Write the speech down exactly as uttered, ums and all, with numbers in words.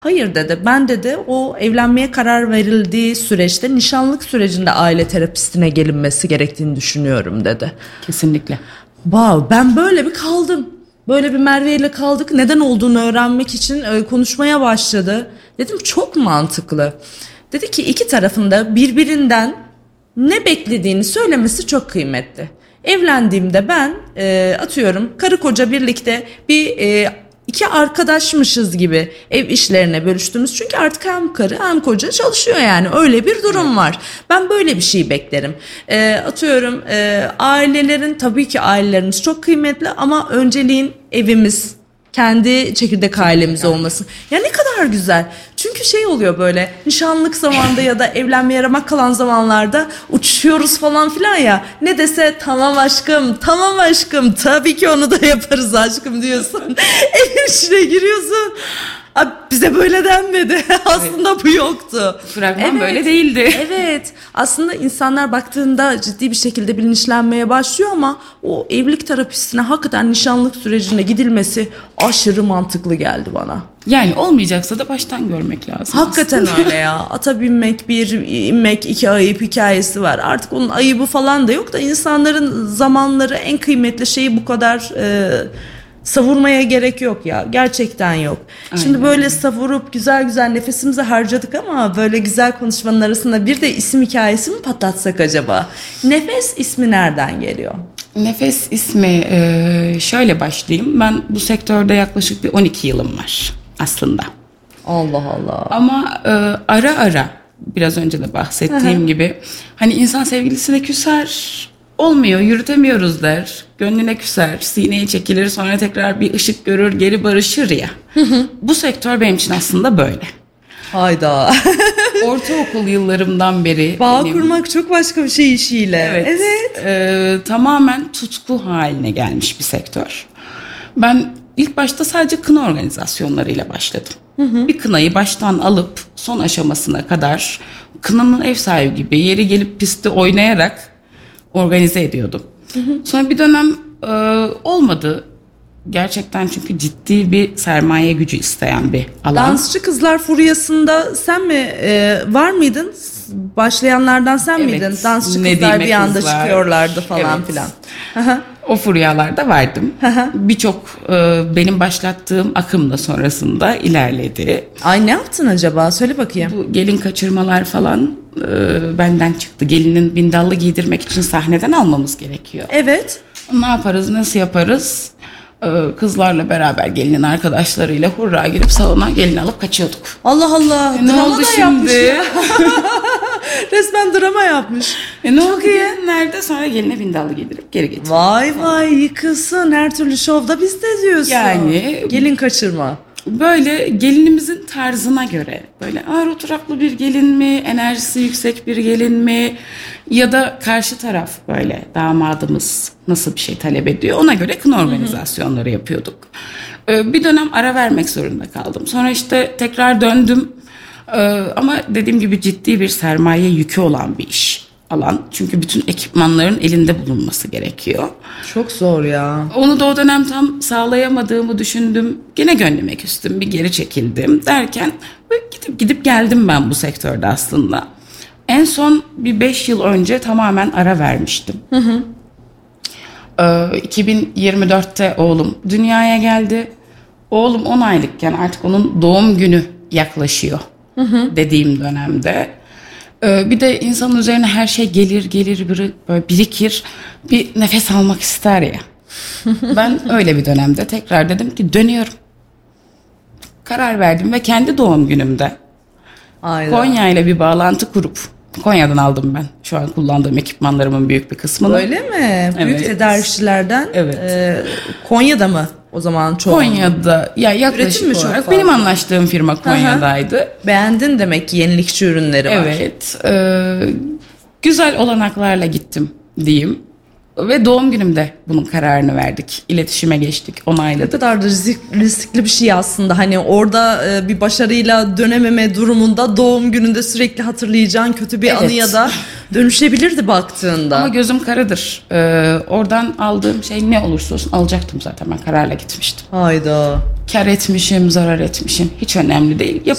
Hayır dedi. Ben dedi o evlenmeye karar verildiği süreçte nişanlık sürecinde aile terapistine gelinmesi gerektiğini düşünüyorum dedi. Kesinlikle. Wow, ben böyle bir kaldım. Böyle bir Merve ile kaldık. Neden olduğunu öğrenmek için konuşmaya başladı. Dedim çok mantıklı. Dedi ki iki tarafında birbirinden ne beklediğini söylemesi çok kıymetli. Evlendiğimde ben e, atıyorum karı koca birlikte bir e, iki arkadaşmışız gibi ev işlerine bölüştüğümüz. Çünkü artık hem karı hem koca çalışıyor, yani öyle bir durum var. Ben böyle bir şey beklerim. E, atıyorum e, ailelerin, tabii ki ailelerimiz çok kıymetli ama önceliğin evimiz, kendi çekirdek ailemiz olması. Ya ne kadar güzel. Çünkü şey oluyor böyle nişanlık zamanında ya da evlenmeye ramak kalan zamanlarda uçuyoruz falan filan ya. Ne dese tamam aşkım, tamam aşkım, tabii ki onu da yaparız aşkım diyorsun. Evin içine giriyorsun. Abi bize böyle denmedi. Aslında evet. Bu yoktu. Fragman evet. Böyle değildi. Evet. Aslında insanlar baktığında ciddi bir şekilde bilinçlenmeye başlıyor ama o evlilik terapistine hakikaten nişanlık sürecine gidilmesi aşırı mantıklı geldi bana. Yani olmayacaksa da baştan görmek lazım. Hakikaten aslında. Öyle ya. Ata binmek bir, inmek iki ayıp hikayesi var. Artık onun ayıbı falan da yok da insanların zamanları en kıymetli şeyi bu kadar... E, savurmaya gerek yok ya. Gerçekten yok. Aynen. Şimdi böyle savurup güzel güzel nefesimizi harcadık ama böyle güzel konuşmanın arasında bir de isim hikayesi mi patlatsak acaba? Nefes ismi nereden geliyor? Nefes ismi şöyle başlayayım. Ben bu sektörde yaklaşık bir on iki yılım var aslında. Allah Allah. Ama ara ara biraz önce de bahsettiğim gibi hani insan sevgilisine küser, olmuyor, yürütemiyoruz der. Gönlüne küser, sineye çekilir, sonra tekrar bir ışık görür, geri barışır ya. Bu sektör benim için aslında böyle. Hayda. Ortaokul yıllarımdan beri. Bağ benim, kurmak çok başka bir şey işiyle. Evet. evet. E, tamamen tutku haline gelmiş bir sektör. Ben ilk başta sadece kına organizasyonlarıyla başladım. Hı hı. Bir kınayı baştan alıp son aşamasına kadar kınanın ev sahibi gibi yeri gelip pistte oynayarak organize ediyordum. Hı hı. Sonra bir dönem e, olmadı. Gerçekten çünkü ciddi bir sermaye gücü isteyen bir alan. Dansçı Kızlar Furyası'nda sen mi e, var mıydın? Başlayanlardan sen evet, miydin? Dansçı Kızlar bir anda kızlar. Çıkıyorlardı falan evet. filan. O furyalarda vardım. Birçok e, benim başlattığım akım da sonrasında ilerledi. Ay ne yaptın acaba? Söyle bakayım. Bu gelin kaçırmalar falan e, benden çıktı. Gelinin bindallı giydirmek için sahneden almamız gerekiyor. Evet. Ne yaparız, nasıl yaparız? Kızlarla beraber gelinin arkadaşlarıyla hurra girip salona gelin alıp kaçıyorduk. Allah Allah. E, ne drama oldu da şimdi? Resmen drama yapmış. E ne oldu ya? Nerede? Sonra geline bindallı giydirip geri getirdik. Vay vay yıkılsın. Her türlü şovda bizde diyorsun. Yani. Gelin kaçırma. Böyle gelinimizin tarzına göre böyle ağır oturaklı bir gelin mi, enerjisi yüksek bir gelin mi ya da karşı taraf böyle damadımız nasıl bir şey talep ediyor ona göre kına organizasyonları yapıyorduk. Ee, bir dönem ara vermek zorunda kaldım. Sonra işte tekrar döndüm ee, ama dediğim gibi ciddi bir sermaye yükü olan bir iş. Alan. Çünkü bütün ekipmanların elinde bulunması gerekiyor. Çok zor ya. Onu da o dönem tam sağlayamadığımı düşündüm. Gene gönlüme küstüm, bir geri çekildim derken gidip gidip geldim ben bu sektörde aslında. En son bir beş yıl önce tamamen ara vermiştim. Hı hı. Ee, iki bin yirmi dörtte oğlum dünyaya geldi. Oğlum on aylıkken artık onun doğum günü yaklaşıyor hı hı. dediğim dönemde. Bir de insanın üzerine her şey gelir gelir böyle birikir, bir nefes almak ister ya. Ben öyle bir dönemde tekrar dedim ki dönüyorum. Karar verdim ve kendi doğum günümde Aynen. Konya ile bir bağlantı kurup Konya'dan aldım ben şu an kullandığım ekipmanlarımın büyük bir kısmını. Öyle mi? Evet. Büyük tedarikçilerden. Evet. E, Konya'da mı? O zaman çok. Konya'da ya yaklaşık olarak benim anlaştığım firma Konya'daydı. Aha. Beğendin demek ki yenilikçi ürünleri var. Evet. E, güzel olanaklarla gittim diyeyim. Ve doğum günümde bunun kararını verdik. İletişime geçtik, Ne onayladık. kadar da risk, riskli bir şey aslında. Hani orada e, bir başarıyla dönememe durumunda doğum gününde sürekli hatırlayacağın kötü bir Evet. anıya da dönüşebilirdi baktığında. Ama gözüm karadır. Ee, oradan aldığım şey ne olursa olsun alacaktım zaten. Ben kararla gitmiştim. Hayda. Kar etmişim, zarar etmişim. Hiç önemli değil. Yapacağım.